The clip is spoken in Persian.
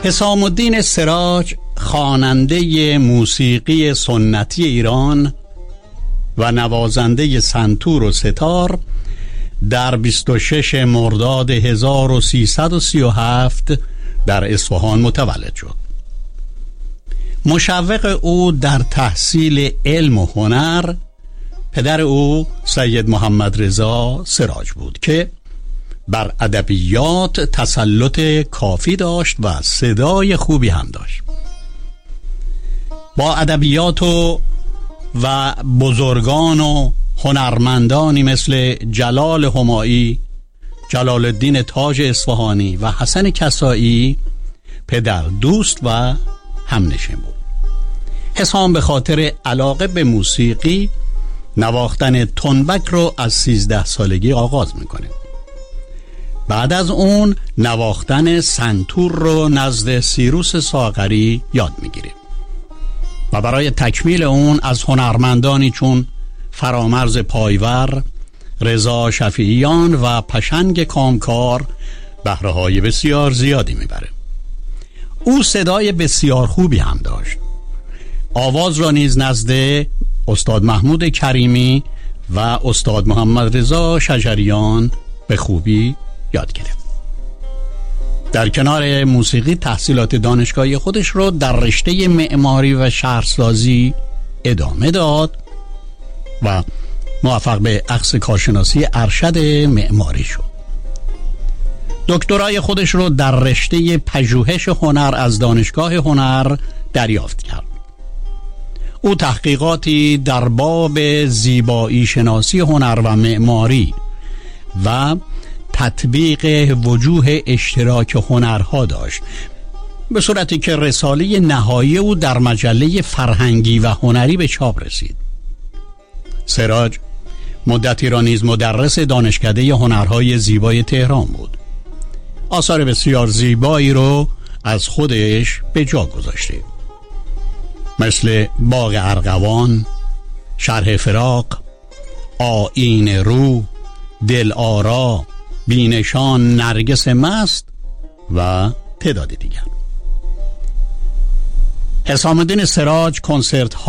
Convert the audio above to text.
حسام الدین سراج خواننده موسیقی سنتی ایران و نوازنده سنتور و ستار در 26 مرداد 1337 در اصفهان متولد شد. مشوق او در تحصیل علم و هنر پدر او سید محمد رضا سراج بود که بر ادبیات تسلط کافی داشت و صدای خوبی هم داشت. با ادبیات و بزرگان و هنرمندانی مثل جلال همایی، جلال الدین تاج اصفهانی و حسن کسایی پدر دوست و همنشین بود. حسام به خاطر علاقه به موسیقی نواختن تنبک رو از 13 سالگی آغاز میکنه. بعد از اون نواختن سنتور رو نزد سیروس ساغری یاد میگیره و برای تکمیل اون از هنرمندانی چون فرامرز پایور، رضا شفیعیان و پشنگ کامکار بهره‌های بسیار زیادی میبره. او صدای بسیار خوبی هم داشت. آواز را نیز نزد استاد محمود کریمی و استاد محمد رضا شجریان به خوبی یاد گرفت. در کنار موسیقی تحصیلات دانشگاهی خودش رو در رشته معماری و شهرسازی ادامه داد و موفق به اخذ کارشناسی ارشد معماری شد. دکترای خودش رو در رشته پژوهش هنر از دانشگاه هنر دریافت کرد. او تحقیقاتی در باب زیبایی شناسی هنر و معماری و تطبیق وجوه اشتراک هنرها داشت، به صورتی که رساله نهایی او در مجله فرهنگی و هنری به چاپ رسید. سراج مدتی را نیز مدرس دانشکده هنرهای زیبای تهران بود. آثار بسیار زیبایی رو از خودش به جا گذاشته، مثل باغ ارغوان، شرح فراق، آیین رو، دل آرا، بینشان، نرگس مست و تعداد دیگر. حسام الدین سراج کنسرت